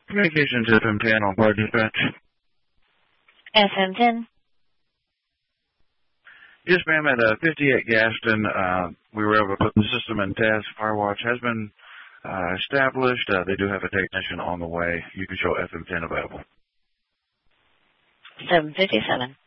Communications FM10 on Guard Dispatch. FM10. Yes, ma'am, at 58 Gaston, we were able to put the system in test. Firewatch has been established. They do have a technician on the way. You can show FM10 available. 757.